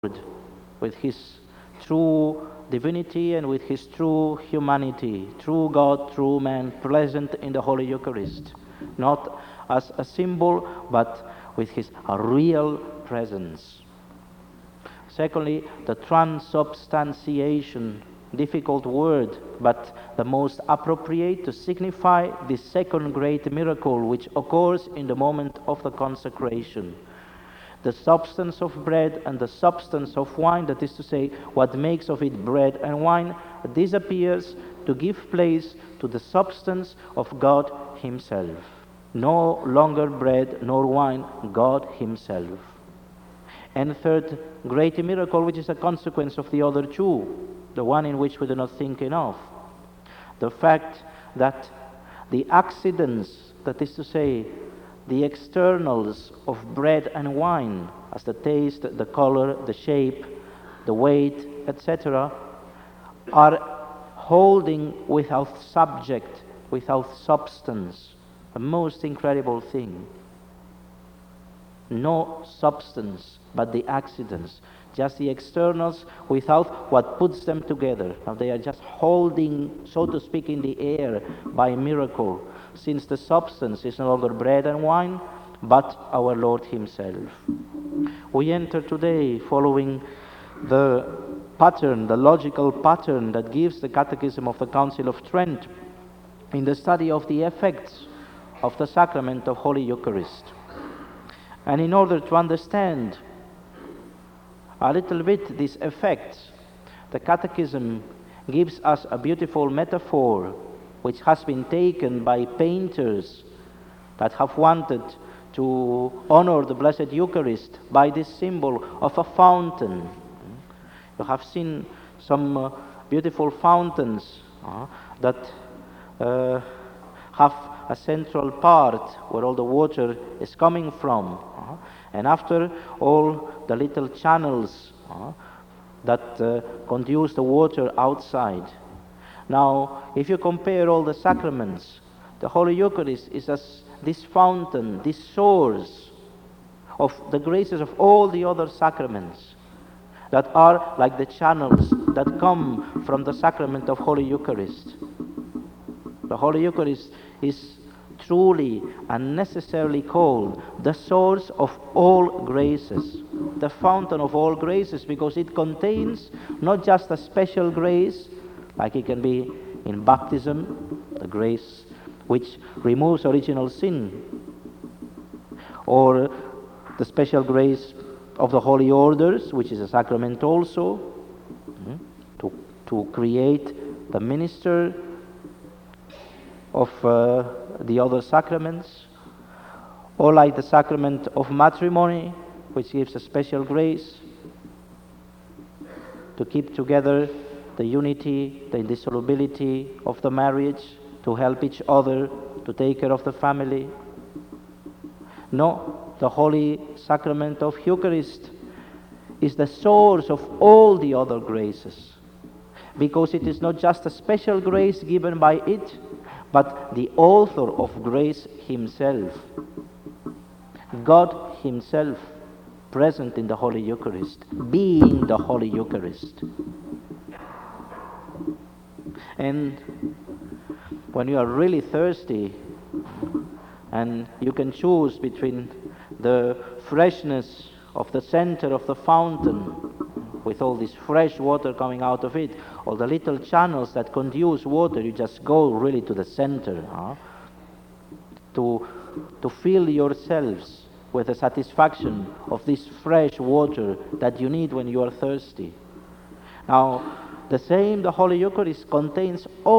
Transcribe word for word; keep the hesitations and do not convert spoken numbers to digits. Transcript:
with his true divinity and with his true humanity, true God, true man, present in the Holy Eucharist, not as a symbol, but with his real presence. Secondly, the transubstantiation, difficult word, but the most appropriate to signify the second great miracle which occurs in the moment of the consecration. The substance of bread and the substance of wine, that is to say, what makes of it bread and wine, disappears to give place to the substance of God himself. No longer bread nor wine, God himself. And third great miracle, which is a consequence of the other two, the one in which we do not think enough, the fact that the accidents, that is to say, the externals of bread and wine, as the taste, the color, the shape, the weight, et cetera, are holding without subject, without substance, a most incredible thing. No substance, but the accidents, just the externals without what puts them together. Now they are just holding, so to speak, in the air by miracle, since the substance is no longer bread and wine, but our Lord himself. We enter today following the pattern, the logical pattern that gives the Catechism of the Council of Trent in the study of the effects of the sacrament of Holy Eucharist. And in order to understand a little bit these effects, the Catechism gives us a beautiful metaphor which has been taken by painters that have wanted to honor the Blessed Eucharist by this symbol of a fountain. You have seen some uh, beautiful fountains uh, that uh, have a central part where all the water is coming from. Uh, and after, all the little channels uh, that uh, conduce the water outside. Now, if you compare all the sacraments, the Holy Eucharist is as this fountain, this source of the graces of all the other sacraments that are like the channels that come from the sacrament of Holy Eucharist. The Holy Eucharist is truly and necessarily called the source of all graces, the fountain of all graces, because it contains not just a special grace, like it can be in baptism, the grace which removes original sin, or the special grace of the holy orders, which is a sacrament also, mm, to, to create the minister of uh, the other sacraments, or like the sacrament of matrimony, which gives a special grace to keep together the unity, the indissolubility of the marriage, to help each other, to take care of the family. No, the Holy Sacrament of Eucharist is the source of all the other graces, because it is not just a special grace given by it, but the author of grace himself, God himself, present in the Holy Eucharist, being the Holy Eucharist. And when you are really thirsty and you can choose between the freshness of the center of the fountain, with all this fresh water coming out of it, or the little channels that conduce water, you just go really to the center, huh? to, to fill yourselves with the satisfaction of this fresh water that you need when you are thirsty. Now, the same, the Holy Eucharist contains all